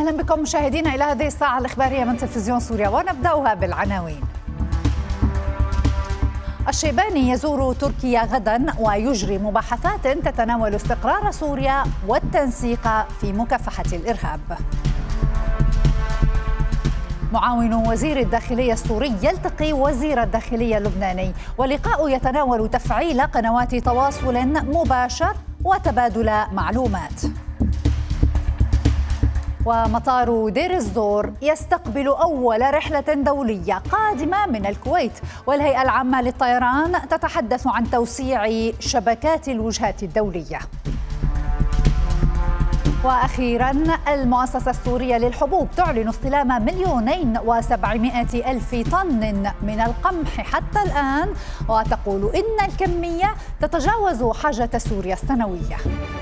أهلا بكم مشاهدينا إلى هذه الساعة الإخبارية من تلفزيون سوريا، ونبدأها بالعناوين. الشيباني يزور تركيا غدا ويجري مباحثات تتناول استقرار سوريا والتنسيق في مكافحة الإرهاب. معاون وزير الداخلية السوري يلتقي وزير الداخلية اللبناني، ولقاء يتناول تفعيل قنوات تواصل مباشر وتبادل معلومات. ومطار دير الزور يستقبل أول رحلة دولية قادمة من الكويت، والهيئة العامة للطيران تتحدث عن توسيع شبكات الوجهات الدولية. وأخيراً المؤسسة السورية للحبوب تعلن استلام 2,700,000 طن من القمح حتى الآن، وتقول إن الكمية تتجاوز حاجة سوريا السنوية.